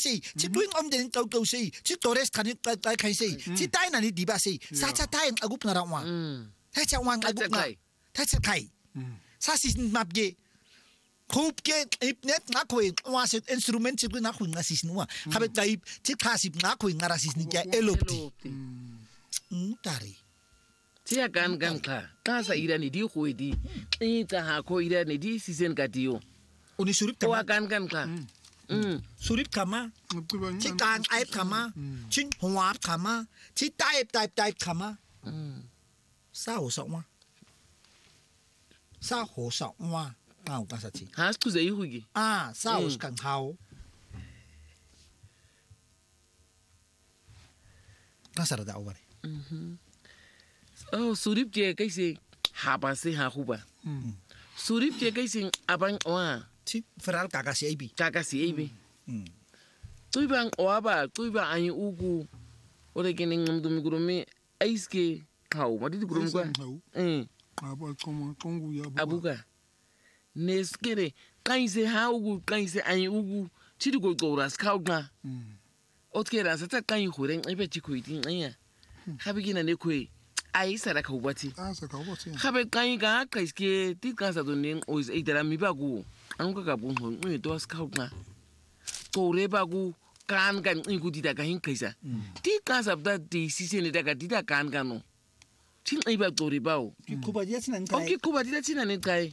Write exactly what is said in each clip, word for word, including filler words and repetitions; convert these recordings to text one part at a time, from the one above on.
say, Chipping on the Toto say, Chitores can like I say, Chitina Diba say, such a time a good one. That's a one I good guy. That's a guy. Sassis map gay. Hope get if net nakoing was it instrument to nakwing as is no. Have it type Tikasip nakwing as is Nika elopti. Tari. Tia gan gan ka. Casa ira ni di huidi. Ita ha ko ira ni di season gadio. Uni surip Wa gan gan ka. Mm. Surip kama. Chikan aip kama. Chin huap kama. Chi type type type kama. Sao so wa. Sao ho so wa. Ngao ka sa chi. Ha sku zai huigi. Ah, sao kan hao. Kasar da over. Mhm. Oh, surip je kai se haba se ha huba. Surip je kai se abang wa. Chi feral kaka si ibi. Kaka si ibi. Tui bang oa ba, tui ba anyi ugu. Ore kene ngam dumi gurume aiske kau. Mati di gurum kwa. Eh. Aba koma kongu ya ba. Abuka. Neskere kai se ha ugu, kai se anyi ugu. Chidi go goras kau nga. Otkera sa ta kai hureng ibe chikuiti nya. Habigina ne kwe. Ai sara ka ubati. Ah, sa ka ubati. Habe kai ga kaiske ti kansa donin ois eitera mi bagu. Anu ka bun hon mi to scout na. To re bagu kan kan igu dida ka hin kaisa. Ti kansa da di sisi ne daga dida kan kan no. Tin ai ba to re bawo. Ki kuba dia tina nkai. Okay, kuba dia tina ne kai.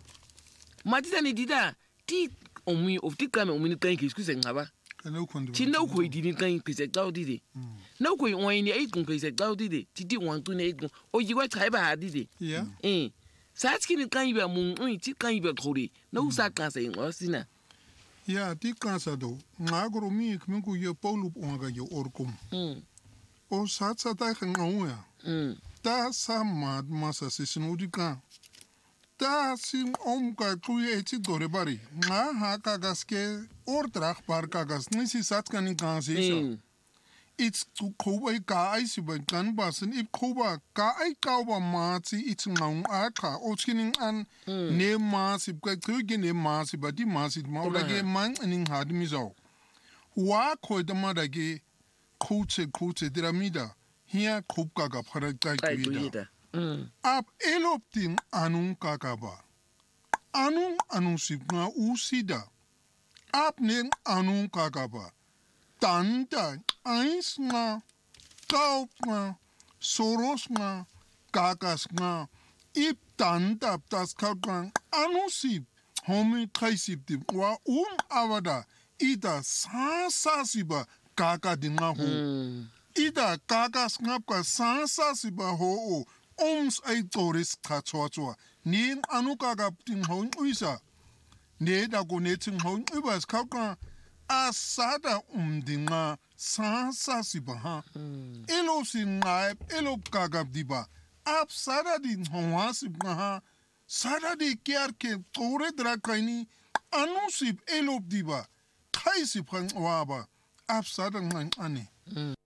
Ma dida ne dida ti omi of ti kan omi ne kai ki skuse ngaba. Ti na ko di ni kan ki se gaw dide. Na ko won ni ai kun ki se gaw dide. Ti di wan tu ne ai kun. O yi wa trai ba dide. Yeah. Eh. Sa ti ni kan ba mun un ti kan ba khori. Na usa kan se ngo sina. Yeah, ti kan sa do. Ngagro mi kmen ku ye polup onga yo orkum. Mm. O sa sa ta ngau ya. Mm. Ta sa mad masa se sinu di kan. Ta sim om ka ku ye ti dore bari. Nga ha ka gaske or trach par ka gas ni si sat kan kan se sa. It's to koba ka ai si ba kan ba sin ip koba ka ai ka ba ma ti it's ngau a ka o chinin an ne ma si ka ku ge ne ma si ba di ma si ma la ge man ning had mi zo. Wa ko da ma da ge ko che ko che dramida. Hier kob ka ga phara ka ku da. Ab elopting anung kakaba. Anung anung sipna usida. Ab nen anung kakaba. Tanda eins nga, kauk nga, soros nga, kakas nga. Ip tanda tas kauk nga. Anung sip, homi kai sip tip. Wa um awada. Ida sa sa siba kaka di nga ho. Ida kakas nga ka sa sa siba ho o. Oms ay toris ka chua chua. Nien anu kagap ting hon uisa. Ne da go ne ting hon ubas kauka. Asada umdinga sa sa siba ha. Elo si ngaip elo kagap diba. Ap sada din hon sib nga ha. Sada di kiar ke tore dra kaini. Anu sib elo diba. Kai sib hang waba. Ap sada nga ane.